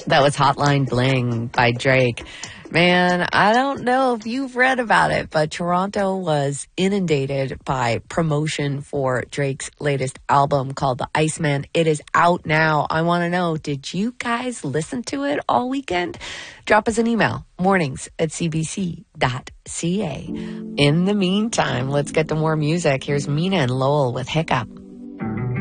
That was Hotline Bling by Drake. Man, I don't know if you've read about it, but Toronto was inundated by promotion for Drake's latest album called The Iceman. It is out now. I want to know, did you guys listen to it all weekend? Drop us an email, mornings@cbc.ca. In the meantime, let's get to more music. Here's Mina and Lowell with Hiccup.